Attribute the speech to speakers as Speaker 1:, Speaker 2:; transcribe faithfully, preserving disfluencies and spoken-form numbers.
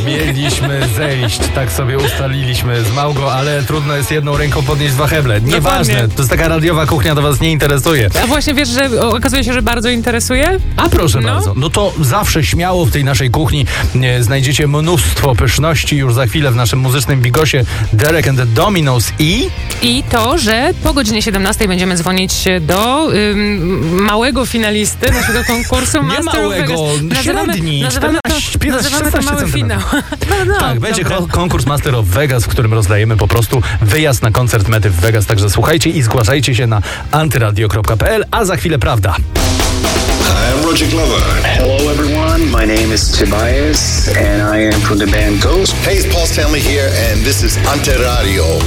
Speaker 1: Mieliśmy zejść, tak sobie ustaliliśmy z Małgo, ale trudno jest jedną ręką podnieść dwa heble. Nieważne,
Speaker 2: Dokładnie.
Speaker 1: to jest taka radiowa kuchnia, to was nie interesuje.
Speaker 2: A właśnie wiesz, że okazuje się, że bardzo interesuje?
Speaker 1: A proszę
Speaker 2: No.
Speaker 1: bardzo, no to zawsze śmiało w tej naszej kuchni e, znajdziecie mnóstwo pyszności już za chwilę w naszym muzycznym bigosie Derek and the Dominos i...
Speaker 2: I to, że po godzinie siedemnastej będziemy dzwonić do ym, małego finalisty naszego konkursu
Speaker 1: Nie
Speaker 2: Master
Speaker 1: małego,
Speaker 2: of Vegas.
Speaker 1: średni,
Speaker 2: nazywamy to,
Speaker 1: czternaście, piętnaście,
Speaker 2: nazywamy to mały
Speaker 1: szesnaście
Speaker 2: finał. No, no,
Speaker 1: Tak, będzie
Speaker 2: dobra.
Speaker 1: ko- konkurs Master of Vegas, w którym rozdajemy po prostu wyjazd na koncert Mety w Vegas, także słuchajcie i zgłaszajcie się na antyradio kropka p l, a za chwilę prawda.
Speaker 3: Hi, I'm Roger Glover.
Speaker 4: Hello, everyone. My name is Tobias, and I am from the band Ghost.
Speaker 3: Hey, it's Paul Stanley here, and this is Ante Radio.